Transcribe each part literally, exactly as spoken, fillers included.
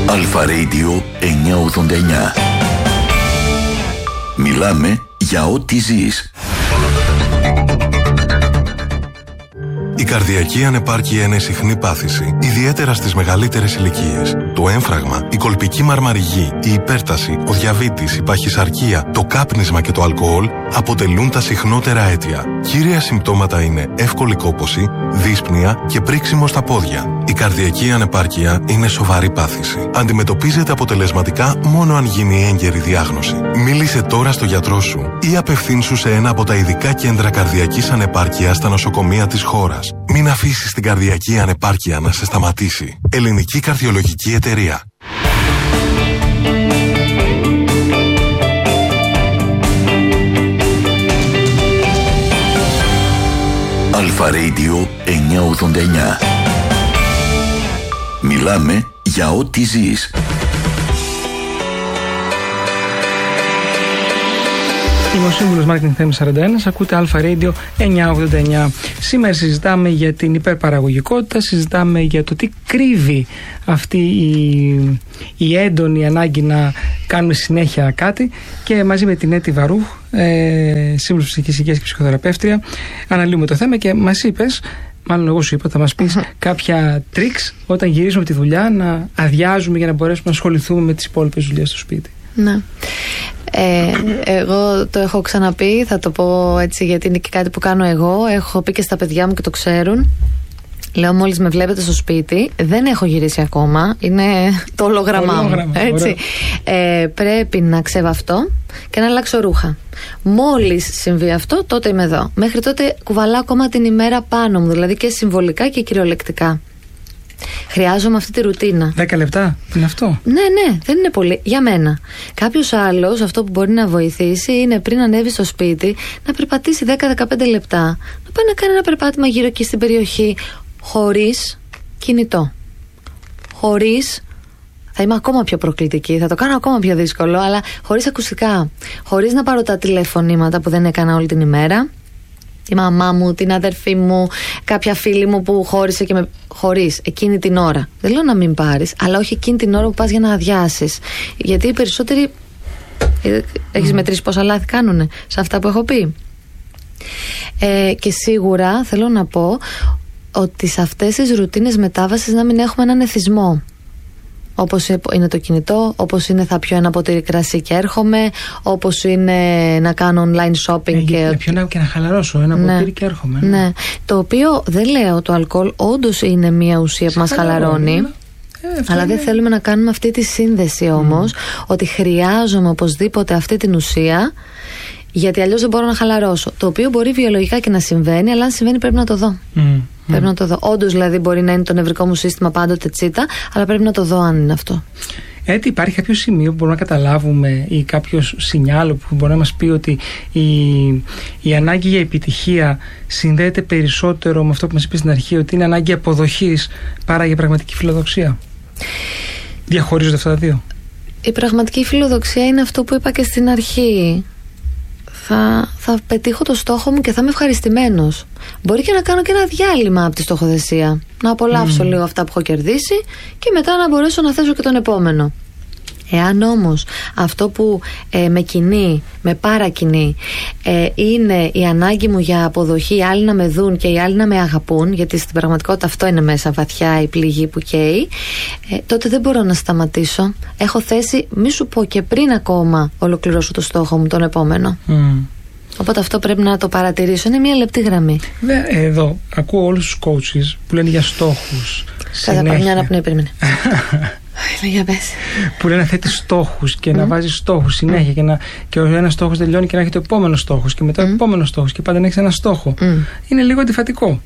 Αλφα Radio εννιακόσια ογδόντα εννιά. Μιλάμε για ό,τι ζεις. Η καρδιακή ανεπάρκεια είναι συχνή πάθηση, ιδιαίτερα στις μεγαλύτερες ηλικίες. Το έμφραγμα, η κολπική μαρμαριγή, η υπέρταση, ο διαβήτης, η παχυσαρκία, το κάπνισμα και το αλκοόλ αποτελούν τα συχνότερα αίτια. Κύρια συμπτώματα είναι εύκολη κόπωση, δύσπνοια και πρίξιμο στα πόδια. Η καρδιακή ανεπάρκεια είναι σοβαρή πάθηση. Αντιμετωπίζεται αποτελεσματικά μόνο αν γίνει έγκαιρη διάγνωση. Μίλησε τώρα στο γιατρό σου ή απευθύνσου σε ένα από τα ειδικά κέντρα καρδιακής ανεπάρκειας στα νοσοκομεία της χώρας. Μην αφήσεις την καρδιακή ανεπάρκεια να σε σταματήσει. Ελληνική Καρδιολογική Εταιρεία. Αλφα Radio εννιακόσια ογδόντα εννιά. Μιλάμε για ό,τι ζεις. Είμαι ο σύμβουλος Marketing Θέμης σαράντα ένα, ακούτε Αλφα Radio εννιακόσια ογδόντα εννιά. Σήμερα συζητάμε για την υπερπαραγωγικότητα, συζητάμε για το τι κρύβει αυτή η, η έντονη ανάγκη να κάνουμε συνέχεια κάτι, και μαζί με την Έτη Βαρούχ, ε, σύμβουλος ψυχικής υγείας και ψυχοθεραπεύτρια, αναλύουμε το θέμα και μας είπες, μάλλον εγώ σου είπα, θα μας πεις κάποια τρίξ όταν γυρίζουμε από τη δουλειά να αδειάζουμε για να μπορέσουμε να ασχοληθούμε με τις υπόλοιπες δουλειές στο σπίτι. Ναι. Ε, εγώ το έχω ξαναπεί, θα το πω έτσι γιατί είναι και κάτι που κάνω εγώ. Έχω πει και στα παιδιά μου και το ξέρουν. Λέω, μόλις με βλέπετε στο σπίτι, δεν έχω γυρίσει ακόμα. Είναι το ολογραμμά μου. Έτσι. Ε, πρέπει να ξεβαφτώ και να αλλάξω ρούχα. Μόλις συμβεί αυτό, τότε είμαι εδώ. Μέχρι τότε κουβαλάω ακόμα την ημέρα πάνω μου, δηλαδή και συμβολικά και κυριολεκτικά. Χρειάζομαι αυτή τη ρουτίνα. Δέκα λεπτά είναι αυτό? Ναι, ναι, δεν είναι πολύ. Για μένα. Κάποιος άλλος, αυτό που μπορεί να βοηθήσει είναι πριν ανέβει στο σπίτι να περπατήσει δέκα με δεκαπέντε λεπτά. Να πάει να κάνει ένα περπάτημα γύρω εκεί στην περιοχή, χωρίς κινητό. Χωρίς. Θα είμαι ακόμα πιο προκλητική, θα το κάνω ακόμα πιο δύσκολο, αλλά χωρίς ακουστικά. Χωρίς να πάρω τα τηλεφωνήματα που δεν έκανα όλη την ημέρα. Τη μαμά μου, την αδερφή μου, κάποια φίλη μου που χώρισε και με. Χωρίς εκείνη την ώρα. Δεν λέω να μην πάρεις, αλλά όχι εκείνη την ώρα που πας για να αδειάσεις. Γιατί οι περισσότεροι. Έχεις mm. μετρήσει πόσα λάθη κάνουνε σε αυτά που έχω πει. Ε, και σίγουρα θέλω να πω ότι σε αυτές τις ρουτίνες μετάβασης να μην έχουμε έναν εθισμό. Όπως είναι το κινητό, όπως είναι θα πιω ένα ποτήρι κρασί και έρχομαι, όπως είναι να κάνω online shopping. Ε, και... Να πιω και να χαλαρώσω ένα ναι. ποτήρι και έρχομαι. Ναι. ναι. Το οποίο δεν λέω, το αλκοόλ όντως είναι μια ουσία που μας χαλαρώνει. Ε, αλλά είναι... δεν θέλουμε να κάνουμε αυτή τη σύνδεση όμως, mm. ότι χρειάζομαι οπωσδήποτε αυτή την ουσία, γιατί αλλιώς δεν μπορώ να χαλαρώσω. Το οποίο μπορεί βιολογικά και να συμβαίνει, αλλά αν συμβαίνει πρέπει να το δω. Mm. Πρέπει mm. να το δω. Όντως δηλαδή μπορεί να είναι το νευρικό μου σύστημα πάντοτε τσίτα, αλλά πρέπει να το δω αν είναι αυτό. Έτσι, υπάρχει κάποιο σημείο που μπορούμε να καταλάβουμε ή κάποιο σινιάλο που μπορεί να μας πει ότι η, η ανάγκη για επιτυχία συνδέεται περισσότερο με αυτό που μας είπε στην αρχή, ότι είναι ανάγκη αποδοχής παρά για πραγματική φιλοδοξία? Διαχωρίζονται αυτά τα δύο? Η πραγματική φιλοδοξία είναι αυτό που είπα και στην αρχή. Θα, θα πετύχω το στόχο μου και θα είμαι ευχαριστημένος. Μπορεί και να κάνω και ένα διάλειμμα από τη στοχοθεσία. Να απολαύσω mm. λίγο αυτά που έχω κερδίσει και μετά να μπορέσω να θέσω και τον επόμενο. Εάν όμως αυτό που ε, με κινεί, με παρακινεί, ε, είναι η ανάγκη μου για αποδοχή, οι άλλοι να με δουν και οι άλλοι να με αγαπούν, γιατί στην πραγματικότητα αυτό είναι μέσα βαθιά η πληγή που καίει, ε, τότε δεν μπορώ να σταματήσω. Έχω θέσει, μη σου πω και πριν ακόμα ολοκληρώσω το στόχο μου, τον επόμενο. Mm. Οπότε αυτό πρέπει να το παρατηρήσω. Είναι μια λεπτή γραμμή. Εδώ ακούω όλους τους coaches που λένε για στόχους. Κατά πάρει μια αναπνοή, περίμενε. Για πες. Που λένε να θέτει στόχους και mm. να βάζει στόχους συνέχεια, και, να, και ο ένας στόχος τελειώνει και να έχει το επόμενο στόχος και μετά mm. ο επόμενος στόχος και πάντα να έχει ένα στόχο. Mm. Είναι λίγο αντιφατικό.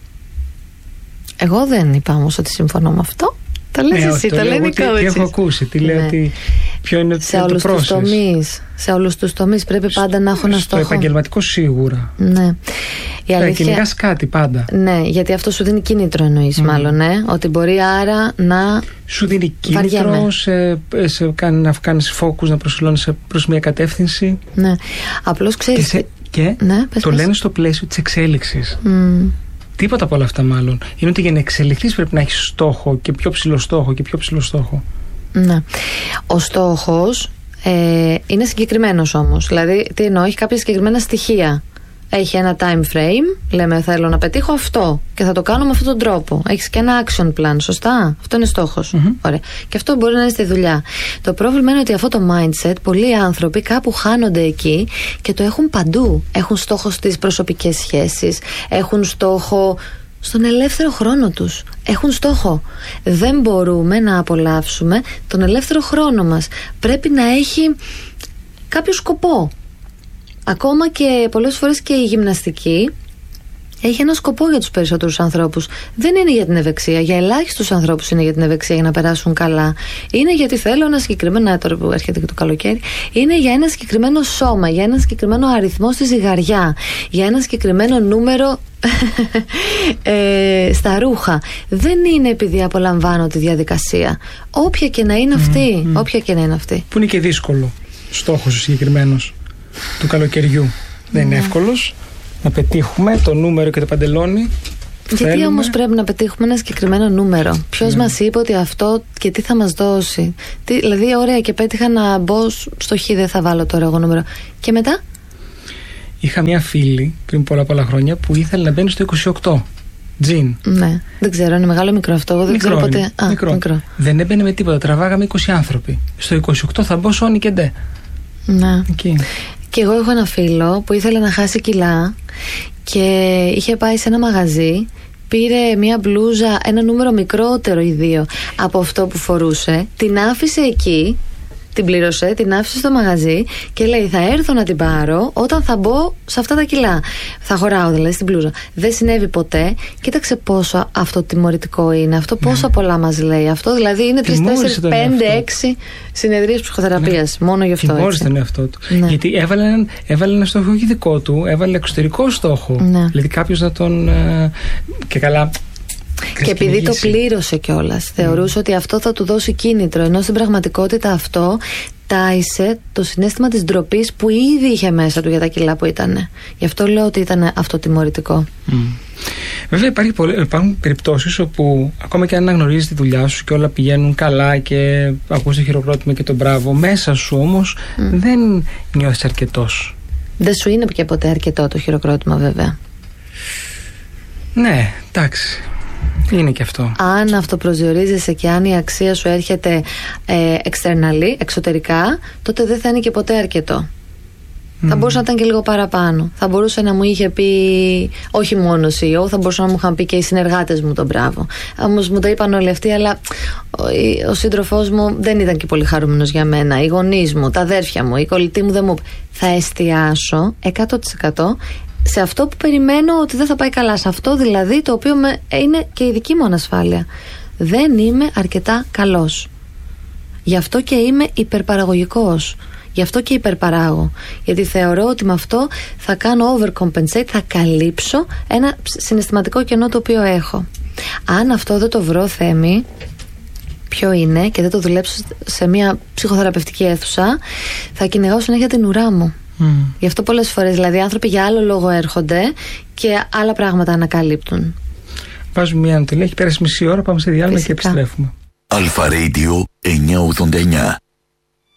Εγώ δεν είπα όμως ότι συμφωνώ με αυτό. Το λες ναι, εσύ, το, το λένε οι coaches. Τι έχω ακούσει, τι λέει, ναι. ότι ποιο είναι σε το όλους process. Τους τομείς, σε όλους τους τομείς πρέπει στο, πάντα να έχω ένα στόχο. Στο επαγγελματικό σίγουρα. Ναι. Η αλήθεια... κυνηγάς κάτι πάντα. Ναι, γιατί αυτό σου δίνει κίνητρο, εννοείς mm. μάλλον, ναι. Ότι μπορεί άρα να. Σου δίνει κίνητρο σε, σε, κάνει, να κάνεις focus, να προσιλώνεις προς μια κατεύθυνση. Ναι. Απλώς ξέρεις. Και, σε, και ναι, πες, το πες. Λένε στο πλαίσιο της εξέλιξης. Mm. Τίποτα από όλα αυτά μάλλον. Είναι ότι για να εξελιχθείς πρέπει να έχεις στόχο και πιο ψηλό στόχο και πιο ψηλό στόχο. Ναι. Ο στόχος ε, είναι συγκεκριμένος όμως. Δηλαδή, τι εννοώ, έχει κάποια συγκεκριμένα στοιχεία. Έχει ένα time frame, λέμε θέλω να πετύχω αυτό και θα το κάνω με αυτόν τον τρόπο. Έχεις και ένα action plan, σωστά? Αυτό είναι στόχος. Mm-hmm. Ωραία. Και αυτό μπορεί να είναι στη δουλειά. Το πρόβλημα είναι ότι αυτό το mindset, πολλοί άνθρωποι κάπου χάνονται εκεί και το έχουν παντού. Έχουν στόχο στις προσωπικές σχέσεις, έχουν στόχο στον ελεύθερο χρόνο τους. Έχουν στόχο. Δεν μπορούμε να απολαύσουμε τον ελεύθερο χρόνο μας. Πρέπει να έχει κάποιο σκοπό. Ακόμα και πολλές φορές και η γυμναστική έχει ένα σκοπό για τους περισσότερους ανθρώπους. Δεν είναι για την ευεξία. Για ελάχιστους ανθρώπους είναι για την ευεξία, για να περάσουν καλά. Είναι γιατί θέλω ένα συγκεκριμένο, τώρα που έρχεται και το καλοκαίρι, είναι για ένα συγκεκριμένο σώμα, για ένα συγκεκριμένο αριθμό στη ζυγαριά, για ένα συγκεκριμένο νούμερο ε, στα ρούχα. Δεν είναι επειδή απολαμβάνω τη διαδικασία. Όποια και να είναι αυτή. Mm, mm. Όποια και να είναι αυτή. Που είναι και δύσκολο στόχος ο συγκεκριμένος του καλοκαιριού. Δεν είναι εύκολος να πετύχουμε το νούμερο και το παντελόνι. Γιατί θέλουμε. Όμως πρέπει να πετύχουμε ένα συγκεκριμένο νούμερο? Ποιος mm. μας είπε ότι αυτό και τι θα μας δώσει? Τι, δηλαδή, ωραία, και πέτυχα να μπω στο χ, δεν θα βάλω τώρα εγώ νούμερο. Και μετά? Είχα μια φίλη πριν πολλά πολλά χρόνια που ήθελε να μπαίνει στο είκοσι οκτώ. Τζιν. Ναι, δεν ξέρω, είναι μεγάλο μικρό αυτό. Εγώ δεν μικρό ξέρω ποτέ. Είναι, Α, μικρό. μικρό. Δεν έμπαινε με τίποτα. Τραβάγαμε είκοσι άνθρωποι. Στο είκοσι οκτώ θα μπω σόνι και ντε. Ναι. Εκεί. Και εγώ έχω ένα φίλο που ήθελε να χάσει κιλά και είχε πάει σε ένα μαγαζί, πήρε μια μπλούζα, ένα νούμερο μικρότερο ή δύο από αυτό που φορούσε, την άφησε εκεί, την πλήρωσε, την άφησε στο μαγαζί και λέει θα έρθω να την πάρω όταν θα μπω σε αυτά τα κιλά. Θα χωράω δηλαδή στην μπλούζα. Δεν συνέβη ποτέ. Κοίταξε πόσο αυτό τιμωρητικό είναι. Αυτό πόσα ναι. πολλά μας λέει. Αυτό δηλαδή είναι τρεις, τέσσερις, πέντε, έξι συνεδρίες ψυχοθεραπείας. Ναι. Μόνο γι' αυτό. Τιμώρησε τον εαυτό του. Ναι. Γιατί έβαλε, έβαλε ένα στόχο όχι δικό του, έβαλε εξωτερικό στόχο. Ναι. Δηλαδή κάποιος να τον. Και καλά. Και επειδή το πλήρωσε κιόλας, mm. θεωρούσε ότι αυτό θα του δώσει κίνητρο, ενώ στην πραγματικότητα αυτό τάισε το συναίσθημα της ντροπής που ήδη είχε μέσα του για τα κιλά που ήταν. Γι' αυτό λέω ότι ήταν αυτοτιμωρητικό. Mm. Βέβαια υπάρχει πολλές, υπάρχουν περιπτώσεις όπου ακόμα και αν αναγνωρίζεις τη δουλειά σου και όλα πηγαίνουν καλά και ακούς το χειροκρότημα και το μπράβο, μέσα σου όμως mm. δεν νιώθεις αρκετός. Δεν σου είναι και ποτέ αρκετό το χειροκρότημα, βέβαια. Ναι, εντάξει. Είναι και αυτό. Αν αυτοπροσδιορίζεσαι και αν η αξία σου έρχεται ε, externally, εξωτερικά, τότε δεν θα είναι και ποτέ αρκετό. Mm. Θα μπορούσε να ήταν και λίγο παραπάνω. Θα μπορούσε να μου είχε πει όχι μόνο σι ι ο, θα μπορούσε να μου είχαν πει και οι συνεργάτες μου τον μπράβο. Όμως μου το είπαν όλοι αυτοί, αλλά ο, ο σύντροφός μου δεν ήταν και πολύ χαρούμενος για μένα. Οι γονείς μου, τα αδέρφια μου, η κολλητή μου δεν μου. Θα εστιάσω εκατό τοις εκατό σε αυτό που περιμένω ότι δεν θα πάει καλά. Σε αυτό δηλαδή το οποίο με, είναι και η δική μου ανασφάλεια. Δεν είμαι αρκετά καλός. Γι' αυτό και είμαι υπερπαραγωγικός. Γι' αυτό και υπερπαράγω. Γιατί θεωρώ ότι με αυτό θα κάνω overcompensate, θα καλύψω ένα συναισθηματικό κενό το οποίο έχω. Αν αυτό δεν το βρω, Θέμη, ποιο είναι, και δεν το δουλέψω σε μια ψυχοθεραπευτική αίθουσα, θα κυνηγάω συνέχεια την ουρά μου. Mm. Γι' αυτό πολλές φορές δηλαδή άνθρωποι για άλλο λόγο έρχονται και άλλα πράγματα ανακαλύπτουν. Βάζουμε μια ανατολή, έχει πέρασει μισή ώρα, πάμε σε διάλειμμα και επιστρέφουμε. Αλφα Radio εννιακόσια ογδόντα εννιά.